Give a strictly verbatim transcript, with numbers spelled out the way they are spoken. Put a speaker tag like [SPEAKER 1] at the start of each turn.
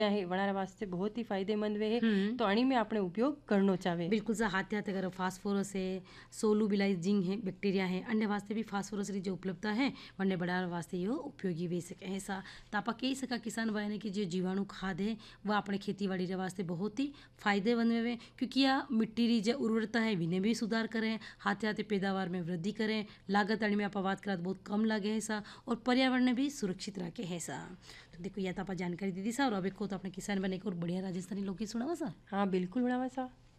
[SPEAKER 1] है वणारा वास्ते बहुत ही फायदेमंद वे है।
[SPEAKER 2] हम्म
[SPEAKER 1] तो अणी में આપણે ઉપયોગ કરનો ચાવે।
[SPEAKER 2] बिल्कुल सा हाथ हाथ अगर फास्फोरस है, सोलुबिलाइजिंग है, बैक्टीरिया है, अन्य वास्ते भी फास्फोरस री जो उपलब्धता है वन्य बढ़ाने वास्ते यो उपयोगी वे सके है। सा तापा कही सका किसान भाई ने कि जो जीवाणु खाद है वह अपने खेती बाड़ी रे वास्ते बहुत ही फायदेमंद वे, क्योंकि यह मिट्टी री जो उर्वरता है विने भी सुधार करें, हाथे हाथे पैदावार में वृद्धि करें, लागत अड़ी में आप बात करा बहुत कम लगे है सा, और पर्यावरण ने भी सुरक्षित रखे है सा। तो देखो यह तो आप जानकारी दी थी सा, और अब एक को तो अपने किसान बने को और बढ़िया राजस्थानी लोग की सुनावा सा।
[SPEAKER 1] हाँ बिल्कुल बनावा सा।